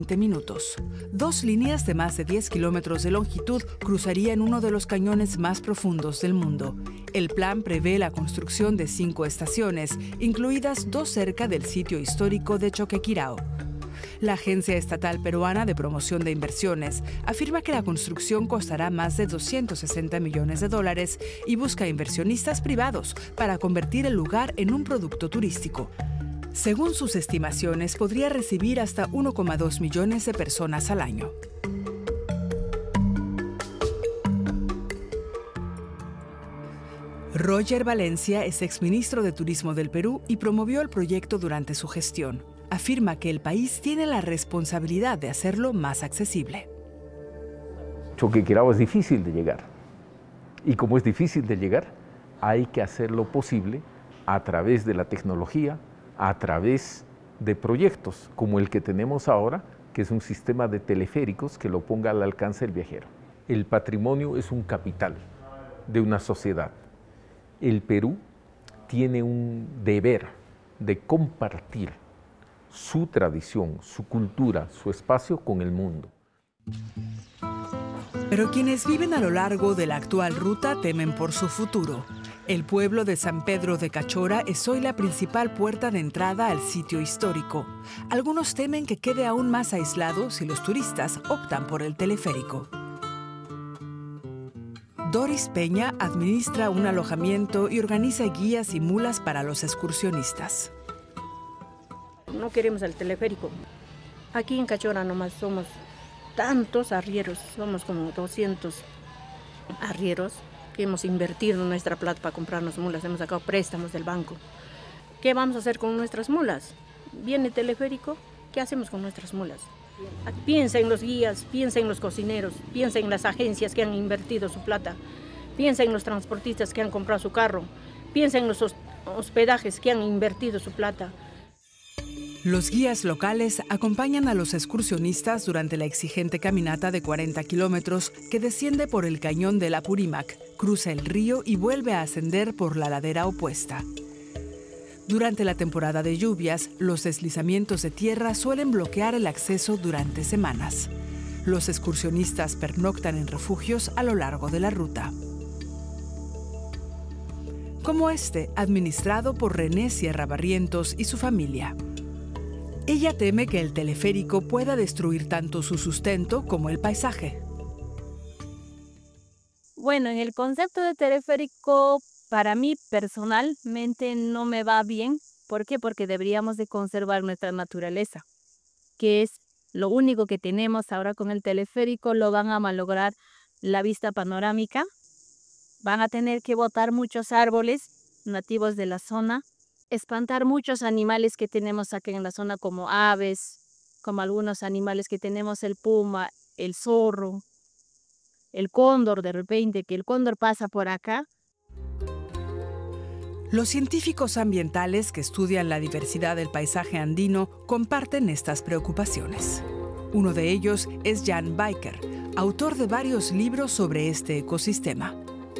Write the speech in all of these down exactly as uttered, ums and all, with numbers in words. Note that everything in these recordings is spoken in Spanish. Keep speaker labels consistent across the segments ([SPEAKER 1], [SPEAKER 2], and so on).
[SPEAKER 1] minutos. Dos líneas de más de diez kilómetros de longitud cruzarían uno de los cañones más profundos del mundo. El plan prevé la construcción de cinco estaciones, incluidas dos cerca del sitio histórico de Choquequirao. La Agencia Estatal Peruana de Promoción de Inversiones afirma que la construcción costará más de doscientos sesenta millones de dólares y busca inversionistas privados para convertir el lugar en un producto turístico. Según sus estimaciones, podría recibir hasta uno coma dos millones de personas al año. Roger Valencia es exministro de Turismo del Perú y promovió el proyecto durante su gestión. Afirma que el país tiene la responsabilidad de hacerlo más accesible.
[SPEAKER 2] Choquequirao es difícil de llegar. Y como es difícil de llegar, hay que hacer lo posible a través de la tecnología, a través de proyectos como el que tenemos ahora, que es un sistema de teleféricos que lo ponga al alcance del viajero. El patrimonio es un capital de una sociedad. El Perú tiene un deber de compartir su tradición, su cultura, su espacio con el mundo.
[SPEAKER 1] Pero quienes viven a lo largo de la actual ruta temen por su futuro. El pueblo de San Pedro de Cachora es hoy la principal puerta de entrada al sitio histórico. Algunos temen que quede aún más aislado si los turistas optan por el teleférico. Doris Peña administra un alojamiento y organiza guías y mulas para los excursionistas.
[SPEAKER 3] No queremos el teleférico. Aquí en Cachora nomás somos tantos arrieros, somos como doscientos arrieros que hemos invertido nuestra plata para comprarnos mulas, hemos sacado préstamos del banco. ¿Qué vamos a hacer con nuestras mulas? Viene teleférico, ¿qué hacemos con nuestras mulas? Piensa en los guías, piensa en los cocineros, piensa en las agencias que han invertido su plata, piensa en los transportistas que han comprado su carro, piensa en los hospedajes que han invertido su plata.
[SPEAKER 1] Los guías locales acompañan a los excursionistas durante la exigente caminata de cuarenta kilómetros que desciende por el cañón del Apurímac, cruza el río y vuelve a ascender por la ladera opuesta. Durante la temporada de lluvias, los deslizamientos de tierra suelen bloquear el acceso durante semanas. Los excursionistas pernoctan en refugios a lo largo de la ruta. Como este, administrado por René Sierra Barrientos y su familia. Ella teme que el teleférico pueda destruir tanto su sustento como el paisaje.
[SPEAKER 4] Bueno, en el concepto de teleférico, para mí personalmente no me va bien. ¿Por qué? Porque deberíamos de conservar nuestra naturaleza, que es lo único que tenemos ahora con el teleférico. Lo van a malograr la vista panorámica. Van a tener que botar muchos árboles nativos de la zona. Espantar muchos animales que tenemos aquí en la zona, como aves, como algunos animales que tenemos, el puma, el zorro, el cóndor, de repente, que el cóndor pasa por acá.
[SPEAKER 1] Los científicos ambientales que estudian la diversidad del paisaje andino comparten estas preocupaciones. Uno de ellos es Jan Biker, autor de varios libros sobre este ecosistema.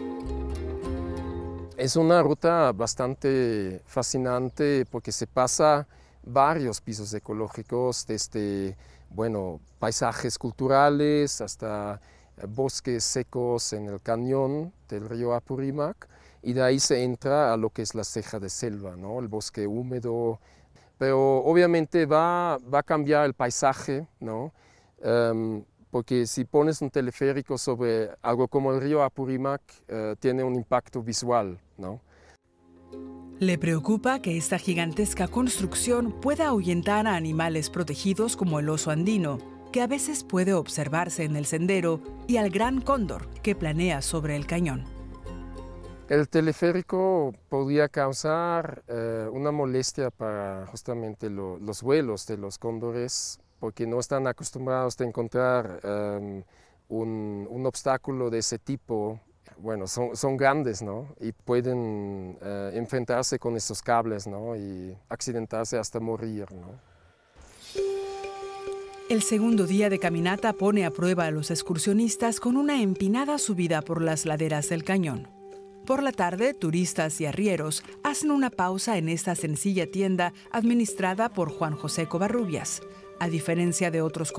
[SPEAKER 5] Es una ruta bastante fascinante porque se pasa varios pisos ecológicos, desde bueno, paisajes culturales hasta bosques secos en el cañón del río Apurímac, y de ahí se entra a lo que es la ceja de selva, ¿no? El bosque húmedo, pero obviamente va, va a cambiar el paisaje, ¿no? Um, porque si pones un teleférico sobre algo como el río Apurímac, uh, tiene un impacto visual, ¿no?
[SPEAKER 1] Le preocupa que esta gigantesca construcción pueda ahuyentar a animales protegidos como el oso andino, que a veces puede observarse en el sendero, y al gran cóndor que planea sobre el cañón.
[SPEAKER 5] El teleférico podría causar uh, una molestia para justamente lo, los vuelos de los cóndores, porque no están acostumbrados a encontrar um, un, un obstáculo de ese tipo. Bueno, son, son grandes, ¿no? Y pueden uh, enfrentarse con estos cables, ¿no? Y accidentarse hasta morir, ¿no?
[SPEAKER 1] El segundo día de caminata pone a prueba a los excursionistas con una empinada subida por las laderas del cañón. Por la tarde, turistas y arrieros hacen una pausa en esta sencilla tienda administrada por Juan José Covarrubias. A diferencia de otros